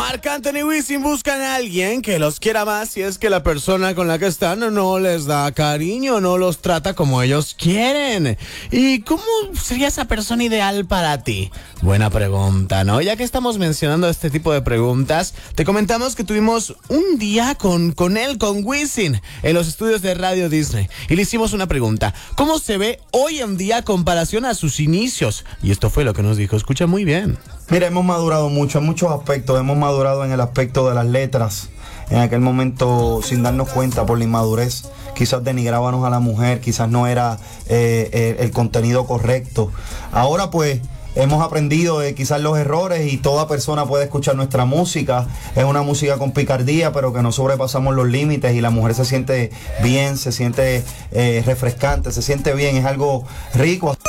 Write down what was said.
Marc Anthony y Wisin buscan a alguien que los quiera más si es que la persona con la que están no les da cariño, no los trata como ellos quieren. ¿Y cómo sería esa persona ideal para ti? Buena pregunta, ¿no? Ya que estamos mencionando este tipo de preguntas, te comentamos que tuvimos un día con él, con Wisin, en los estudios de Radio Disney. Y le hicimos una pregunta. ¿Cómo se ve hoy en día a comparación a sus inicios? Y esto fue lo que nos dijo. Escucha muy bien. Mira, hemos madurado mucho en muchos aspectos. Hemos madurado en el aspecto de las letras. En aquel momento, sin darnos cuenta por la inmadurez, quizás denigrábamos a la mujer, quizás no era el contenido correcto. Ahora pues hemos aprendido de quizás los errores y toda persona puede escuchar nuestra música. Es una música con picardía, pero que no sobrepasamos los límites y la mujer se siente bien, se siente refrescante, se siente bien, es algo rico.